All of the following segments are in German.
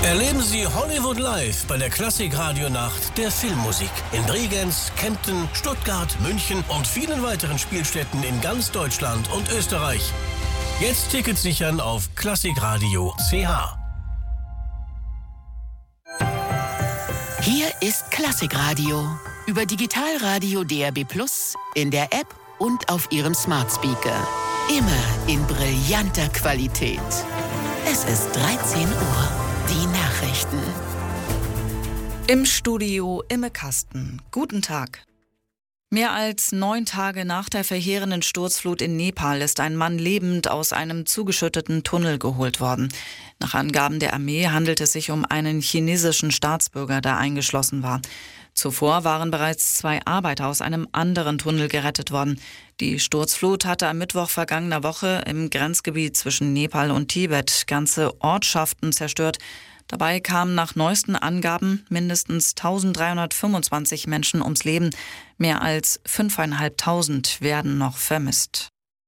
Erleben Sie Hollywood Live bei der Klassik-Radio-Nacht der Filmmusik in Bregenz, Kempten, Stuttgart, München und vielen weiteren Spielstätten in ganz Deutschland und Österreich. Jetzt Tickets sichern auf klassikradio.ch. Hier ist Klassikradio über Digitalradio DAB+, in der App und auf Ihrem Smart Speaker. Immer in brillanter Qualität. Es ist 13 Uhr. Die Nachrichten. Im Studio Imme Kasten. Guten Tag. Mehr als 9 Tage nach der verheerenden Sturzflut in Nepal ist ein Mann lebend aus einem zugeschütteten Tunnel geholt worden. Nach Angaben der Armee handelt es sich um einen chinesischen Staatsbürger, der eingeschlossen war. Zuvor waren bereits 2 Arbeiter aus einem anderen Tunnel gerettet worden. Die Sturzflut hatte am Mittwoch vergangener Woche im Grenzgebiet zwischen Nepal und Tibet ganze Ortschaften zerstört. Dabei kamen nach neuesten Angaben mindestens 1325 Menschen ums Leben. Mehr als 5.500 werden noch vermisst.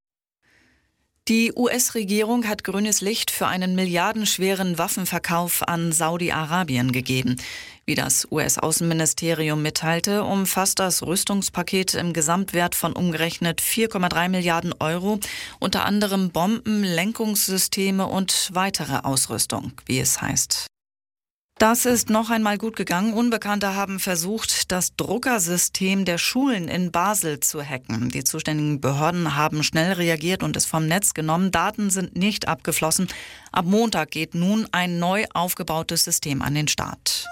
Die US-Regierung hat grünes Licht für einen milliardenschweren Waffenverkauf an Saudi-Arabien gegeben. Wie das US-Außenministerium mitteilte, umfasst das Rüstungspaket im Gesamtwert von umgerechnet 4,3 Milliarden Euro, unter anderem Bomben, Lenkungssysteme und weitere Ausrüstung, wie es heißt. Das ist noch einmal gut gegangen. Unbekannte haben versucht, das Druckersystem der Schulen in Basel zu hacken. Die zuständigen Behörden haben schnell reagiert und es vom Netz genommen. Daten sind nicht abgeflossen. Ab Montag geht nun ein neu aufgebautes System an den Start.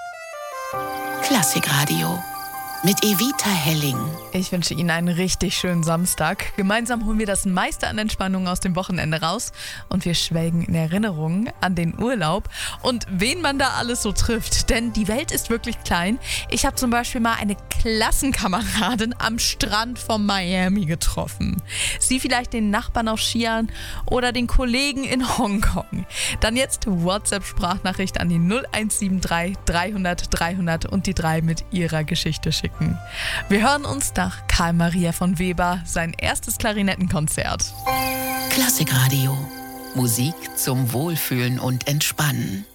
Klassikradio mit Evita Helling. Ich wünsche Ihnen einen richtig schönen Samstag. Gemeinsam holen wir das meiste an Entspannung aus dem Wochenende raus und wir schwelgen in Erinnerungen an den Urlaub und wen man da alles so trifft. Denn die Welt ist wirklich klein. Ich habe zum Beispiel mal eine Klassenkameradin am Strand von Miami getroffen. Sie vielleicht den Nachbarn auf Skiern oder den Kollegen in Hongkong. Dann jetzt WhatsApp-Sprachnachricht an die 0173 300 300 und die 3 mit ihrer Geschichte schicken. Wir hören uns nach Karl Maria von Weber sein erstes Klarinettenkonzert. Klassikradio. Musik zum Wohlfühlen und Entspannen.